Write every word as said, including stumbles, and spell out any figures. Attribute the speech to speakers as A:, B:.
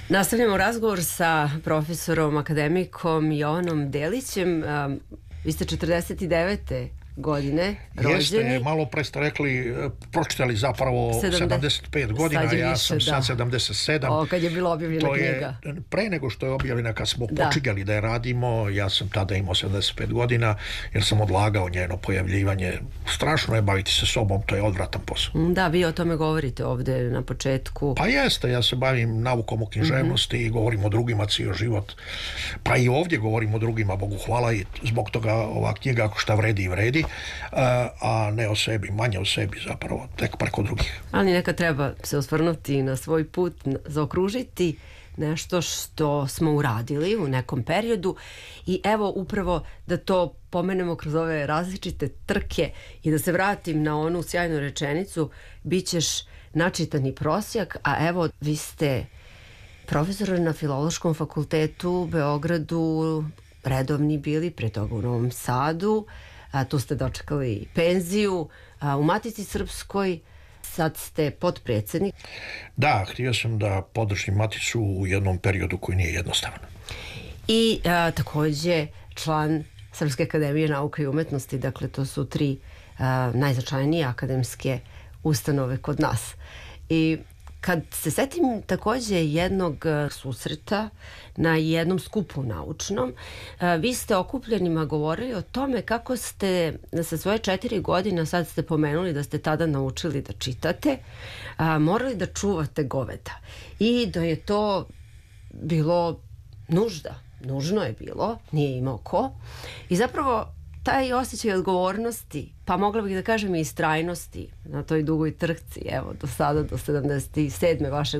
A: Nastavljamo razgovor sa profesorom akademikom Jovanom Delićem. Vi ste četrdeset devete godine rođeni.
B: Jeste, malo pre ste rekli, pročitali zapravo sedamdeset pet godina, a ja sam sad sedamdeset sedam.
A: O, kad je bila objavljena knjiga.
B: To je pre nego što je objavljena, kad smo počinjali da je radimo, ja sam tada imao sedamdeset pet godina, jer sam odlagao njeno pojavljivanje. Strašno je baviti se sobom, to je odvratan posao.
A: Da, vi o tome govorite ovde na početku.
B: Pa jeste, ja se bavim naukom o književnosti i govorim o drugima cijel život. Pa i ovdje govorim o drugima, Bogu hvala, i zbog toga ova knjiga ako šta vredi i vredi. A ne o sebi, manje o sebi zapravo, tek preko drugih.
A: Ali neka treba se osvrnuti na svoj put, zaokružiti nešto što smo uradili u nekom periodu i evo upravo da to pomenemo kroz ove različite trke i da se vratim na onu sjajnu rečenicu, bit ćeš načitani prosjak, a evo vi ste profesor na Filološkom fakultetu u Beogradu, redovni bili, pre toga u Novom Sadu, a tu ste dočekali penziju, a u Matici Srpskoj sad ste potpredsjednik.
B: Da, htio sam da podržim Maticu u jednom periodu koji nije jednostavan.
A: I a, takođe član Srpske akademije nauka i umetnosti, dakle to su tri a, najznačajnije akademske ustanove kod nas. I kad se setim takođe jednog susreta na jednom skupu naučnom, vi ste okupljenima govorili o tome kako ste sa svoje četiri godine, sad ste pomenuli da ste tada naučili da čitate, morali da čuvate goveda i da je to bilo nužda, nužno je bilo, nije imao ko i zapravo taj osjećaj odgovornosti, pa mogla bih da kažem i istrajnosti na toj dugoj trci, evo, do sada, do sedamdeset sedme vaše